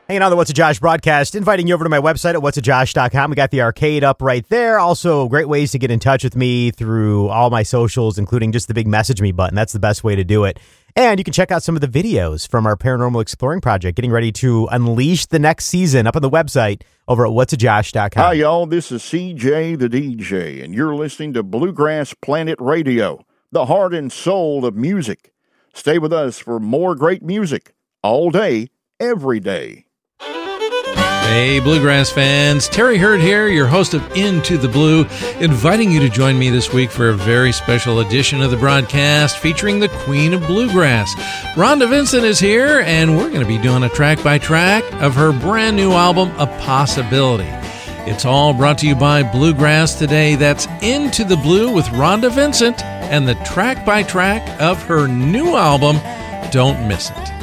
Hanging on the What's a Josh broadcast, inviting you over to my website at whatsajosh.com. We got the arcade up right there. Also, great ways to get in touch with me through all my socials, including just the big message me button. That's the best way to do it. And you can check out some of the videos from our Paranormal Exploring project, getting ready to unleash the next season up on the website over at whatsajosh.com. Hi, y'all. This is CJ the DJ, and you're listening to Bluegrass Planet Radio, the heart and soul of music. Stay with us for more great music all day, every day. Hey, Bluegrass fans. Terry Hurd here, your host of Into the Blue, inviting you to join me this week for a very special edition of the broadcast featuring the Queen of Bluegrass. Rhonda Vincent is here, and we're going to be doing a track-by-track of her brand new album, A Possibility. It's all brought to you by Bluegrass Today. That's Into the Blue with Rhonda Vincent and the track-by-track of her new album. Don't miss it.